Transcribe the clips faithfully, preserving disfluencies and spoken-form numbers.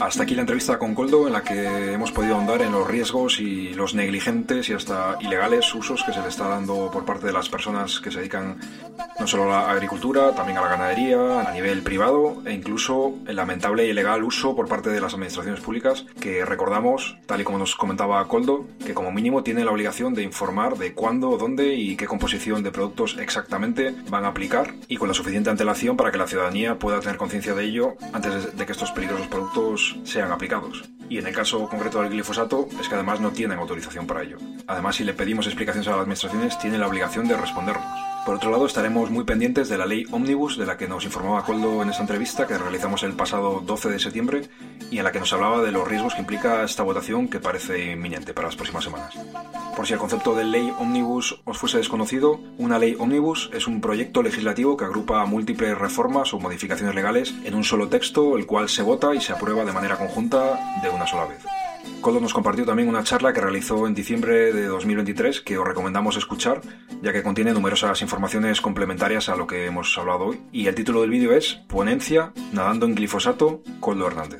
Hasta aquí la entrevista con Koldo, en la que hemos podido ahondar en los riesgos y los negligentes y hasta ilegales usos que se le está dando por parte de las personas que se dedican no solo a la agricultura, también a la ganadería, a nivel privado, e incluso el lamentable y ilegal uso por parte de las administraciones públicas, que recordamos, tal y como nos comentaba Koldo, que como mínimo tienen la obligación de informar de cuándo, dónde y qué composición de productos exactamente van a aplicar, y con la suficiente antelación para que la ciudadanía pueda tener conciencia de ello antes de que estos peligrosos productos sean aplicados. Y en el caso concreto del glifosato es que además no tienen autorización para ello. Además, si le pedimos explicaciones a las administraciones, tienen la obligación de respondernos. Por otro lado, estaremos muy pendientes de la ley Omnibus, de la que nos informaba Koldo en esta entrevista que realizamos el pasado doce de septiembre y en la que nos hablaba de los riesgos que implica esta votación, que parece inminente para las próximas semanas. Por si el concepto de ley Omnibus os fuese desconocido, una ley Omnibus es un proyecto legislativo que agrupa múltiples reformas o modificaciones legales en un solo texto, el cual se vota y se aprueba de manera conjunta de una sola vez. Koldo nos compartió también una charla que realizó en diciembre de dos mil veintitrés que os recomendamos escuchar, ya que contiene numerosas informaciones complementarias a lo que hemos hablado hoy. Y el título del vídeo es Ponencia Nadando en Glifosato, Koldo Hernández.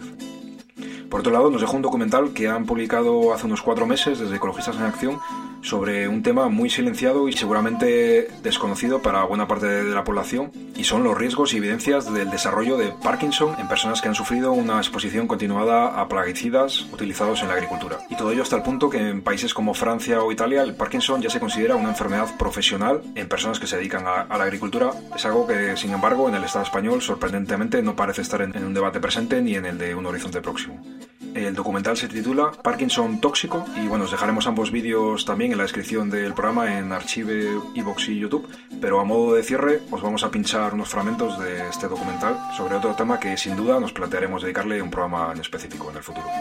Por otro lado, nos dejó un documental que han publicado hace unos cuatro meses desde Ecologistas en Acción sobre un tema muy silenciado y seguramente desconocido para buena parte de la población, y son los riesgos y evidencias del desarrollo de Parkinson en personas que han sufrido una exposición continuada a plaguicidas utilizados en la agricultura. Y todo ello hasta el punto que en países como Francia o Italia el Parkinson ya se considera una enfermedad profesional en personas que se dedican a, a la agricultura. Es algo que, sin embargo, en el Estado español sorprendentemente no parece estar en, en un debate presente ni en el de un horizonte próximo. El documental se titula Parkinson tóxico y bueno, os dejaremos ambos vídeos también en la descripción del programa en Archive, iVoox y YouTube, pero a modo de cierre os vamos a pinchar unos fragmentos de este documental sobre otro tema que sin duda nos plantearemos dedicarle un programa en específico en el futuro.